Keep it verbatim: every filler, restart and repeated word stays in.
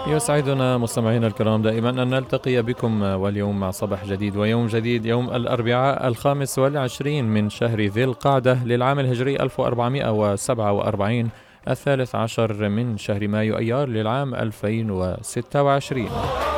يسعدنا مستمعينا الكرام دائما أن نلتقي بكم، واليوم مع صباح جديد ويوم جديد، يوم الأربعاء الخامس والعشرين من شهر ذي القعدة للعام الهجري ألف وأربعمائة وسبعة وأربعين، الثالث عشر من شهر مايو أيار للعام ألفين وستة وعشرين.